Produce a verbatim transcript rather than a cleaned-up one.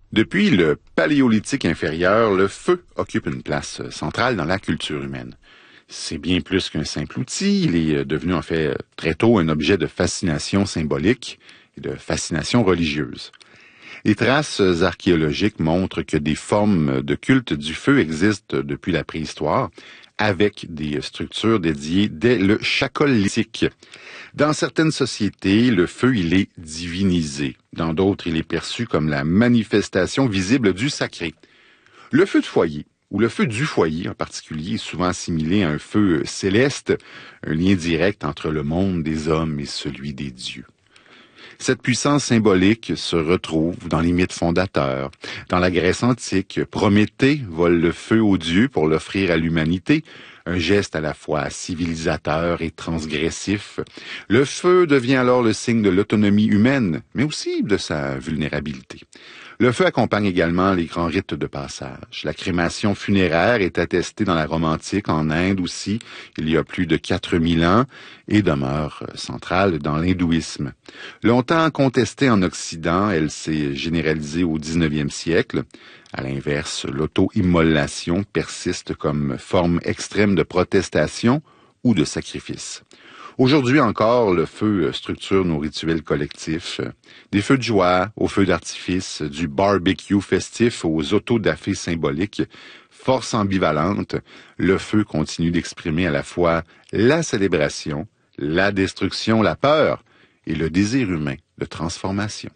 Depuis le Paléolithique inférieur, le feu occupe une place centrale dans la culture humaine. C'est bien plus qu'un simple outil, il est devenu en fait très tôt un objet de fascination symbolique et de fascination religieuse. Les traces archéologiques montrent que des formes de culte du feu existent depuis la préhistoire, avec des structures dédiées dès le Chalcolithique. Dans certaines sociétés, le feu, il est divinisé. Dans d'autres, il est perçu comme la manifestation visible du sacré. Le feu de foyer, ou le feu du foyer en particulier, est souvent assimilé à un feu céleste, un lien direct entre le monde des hommes et celui des dieux. Cette puissance symbolique se retrouve dans les mythes fondateurs. Dans la Grèce antique, Prométhée vole le feu aux dieux pour l'offrir à l'humanité, un geste à la fois civilisateur et transgressif. Le feu devient alors le signe de l'autonomie humaine, mais aussi de sa vulnérabilité. Le feu accompagne également les grands rites de passage. La crémation funéraire est attestée dans la Rome antique, en Inde aussi, il y a plus de quatre mille ans, et demeure centrale dans l'hindouisme. Longtemps contestée en Occident, elle s'est généralisée au dix-neuvième siècle. À l'inverse, l'auto-immolation persiste comme forme extrême de protestation ou de sacrifice. Aujourd'hui encore, le feu structure nos rituels collectifs, des feux de joie aux feux d'artifice, du barbecue festif aux autodafés symboliques. Force ambivalente, le feu continue d'exprimer à la fois la célébration, la destruction, la peur et le désir humain de transformation.